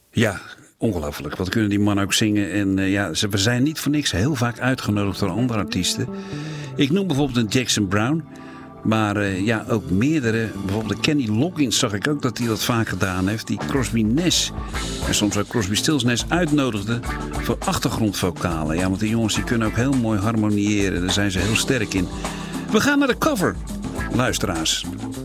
Ja, ongelooflijk. Wat kunnen die mannen ook zingen. En we zijn niet voor niks heel vaak uitgenodigd door andere artiesten. Ik noem bijvoorbeeld een Jackson Browne. Maar ook meerdere. Bijvoorbeeld de Kenny Loggins zag ik ook dat hij dat vaak gedaan heeft. Die Crosby Nash en soms ook Crosby Stills Nash uitnodigde voor achtergrondvokalen. Ja, want die jongens die kunnen ook heel mooi harmoniëren. Daar zijn ze heel sterk in. We gaan naar de cover, luisteraars.